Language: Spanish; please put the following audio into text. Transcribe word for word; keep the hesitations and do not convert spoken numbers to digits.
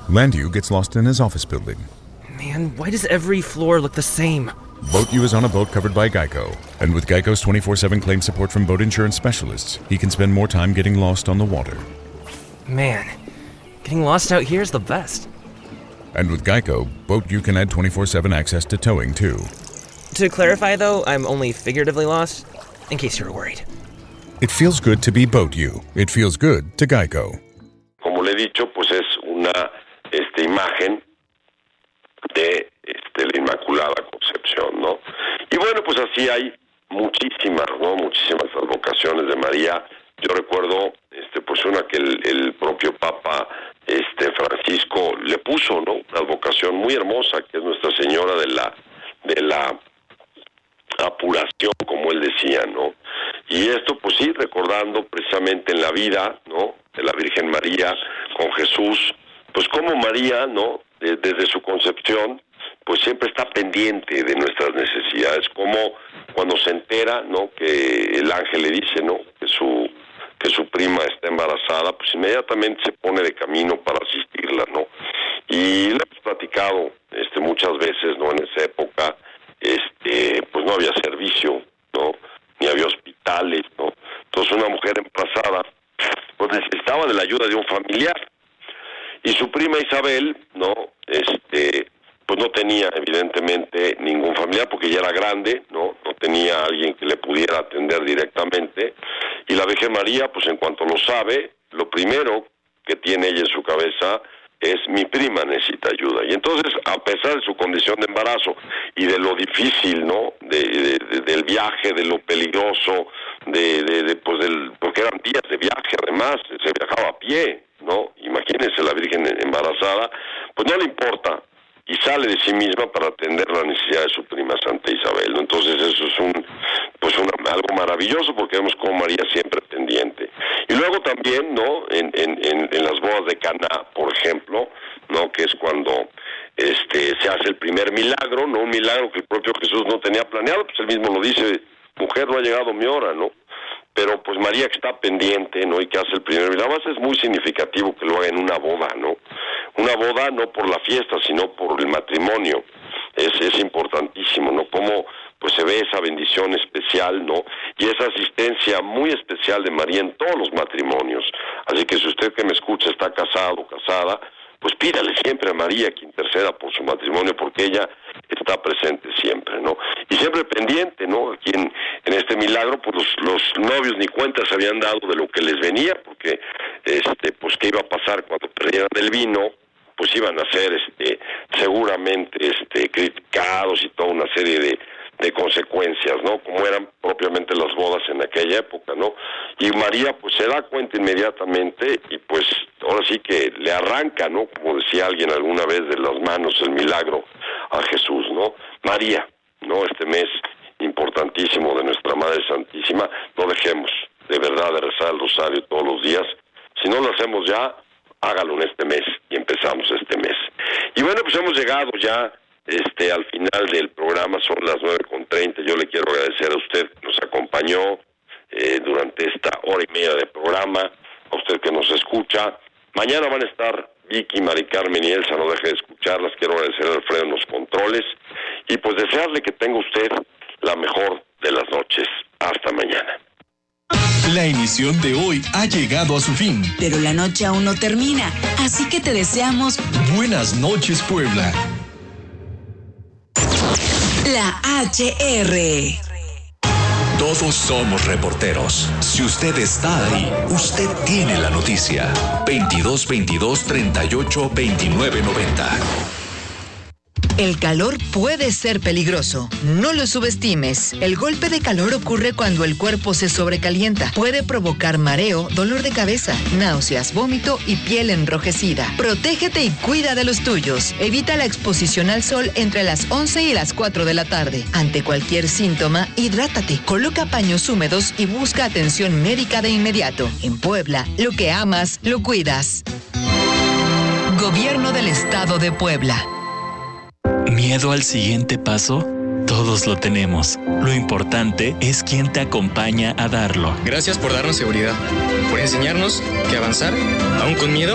Landu gets lost in his office building. Man, why does every floor look the same? BoatU is on a boat covered by Geico. And with Geico's twenty-four seven claim support from boat insurance specialists, he can spend more time getting lost on the water. Man, getting lost out here is the best. And with Geico, BoatU can add twenty-four seven access to towing, too. To clarify, though, I'm only figuratively lost, in case you were worried. It feels good to be BoatU. It feels good to Geico. Como le he dicho, pues es una este, imagen de este, la Inmaculada Concepción, ¿no? Y bueno, pues así hay muchísimas, ¿no? Muchísimas advocaciones de María. Yo recuerdo, este, pues una que el, el propio Papa este, Francisco le puso, ¿no? Una advocación muy hermosa, que es Nuestra Señora de la, de la apuración, como él decía, ¿no? Y esto, pues sí, recordando precisamente en la vida, ¿no? De la Virgen María con Jesús, pues como María, ¿no? De, desde su concepción, pues siempre está pendiente de nuestras necesidades, como cuando se entera, ¿no? Que el ángel le dice, ¿no? Que su que su prima está embarazada, pues inmediatamente se pone de camino para asistirla, ¿no? Y lo hemos platicado este, muchas veces, ¿no? En esa época, este, pues no había servicio, ¿no? Ni había hospitales, ¿no? Entonces una mujer embarazada, pues necesitaba de la ayuda de un familiar. Y su prima Isabel, ¿no? Este, pues no tenía evidentemente ningún familiar porque ya era grande, ¿no? No tenía a alguien que le pudiera atender directamente. Y la Virgen María, pues en cuanto lo sabe, lo primero que tiene ella en su cabeza es: mi prima necesita ayuda. Y entonces, a pesar de su condición de embarazo y de lo difícil, ¿no? De, de, de, del viaje, de lo peligroso, de, de, de pues del, porque eran días de viaje, además, se viajaba a pie, ¿no? Imagínense la Virgen embarazada, pues no le importa y sale de sí misma para atender la necesidad de su prima Santa Isabel, ¿no? Entonces eso es un, pues una, algo maravilloso, porque vemos cómo María siempre pendiente. Y luego también, ¿no? En, en, en, en las bodas de Caná, por ejemplo, ¿no? Que es cuando este se hace el primer milagro, ¿no? Un milagro que el propio Jesús no tenía planeado, pues él mismo lo dice: mujer, no ha llegado mi hora, ¿no? Pero pues María, que está pendiente, ¿no? Y que hace el primer milagro. Además es muy significativo que lo haga en una boda, ¿no? Una boda no por la fiesta, sino por el matrimonio. Es, es importantísimo, ¿no? Cómo pues se ve esa bendición especial, ¿no? Y esa asistencia muy especial de María en todos los matrimonios. Así que si usted que me escucha está casado o casada, pues pídale siempre a María que interceda por su matrimonio, porque ella está presente siempre, ¿no? Y siempre pendiente, ¿no? Aquí en, en este milagro, pues los, los novios ni cuenta se habían dado de lo que les venía, porque, este, pues qué iba a pasar cuando perdieran el vino, pues iban a ser, este, seguramente, este, criticados y toda una serie de, de consecuencias, ¿no? Como eran propiamente las bodas en aquella época, ¿no? Y María, pues se da cuenta inmediatamente y pues ahora sí que le arranca, ¿no? Como decía alguien alguna vez, de las manos el milagro a Jesús, ¿no? María, ¿no? Este mes importantísimo de nuestra Madre Santísima, no dejemos de verdad de rezar el rosario todos los días. Si no lo hacemos ya, hágalo en este mes, y empezamos este mes. Y bueno, pues hemos llegado ya este al final del programa, son las nueve con treinta. Yo le quiero agradecer a usted que nos acompañó eh, durante esta hora y media de programa, a usted que nos escucha. Mañana van a estar Vicky, Mari Carmen y Elsa, no deje de escucharlas. Quiero agradecer a Alfredo en los controles y pues desearle que tenga usted la mejor de las noches. Hasta mañana. La emisión de hoy ha llegado a su fin. Pero la noche aún no termina, así que te deseamos Buenas noches, Puebla. La H R. Todos somos reporteros. Si usted está ahí, usted tiene la noticia. veintidós veintidós treinta y ocho veintinueve noventa. El calor puede ser peligroso. No lo subestimes. El golpe de calor ocurre cuando el cuerpo se sobrecalienta. Puede provocar mareo, dolor de cabeza, náuseas, vómito y piel enrojecida. Protégete y cuida de los tuyos. Evita la exposición al sol entre las once y las cuatro de la tarde. Ante cualquier síntoma, hidrátate, coloca paños húmedos y busca atención médica de inmediato. En Puebla, lo que amas, lo cuidas. Gobierno del Estado de Puebla. ¿Miedo al siguiente paso? Todos lo tenemos. Lo importante es quién te acompaña a darlo. Gracias por darnos seguridad, por enseñarnos que avanzar, aún con miedo,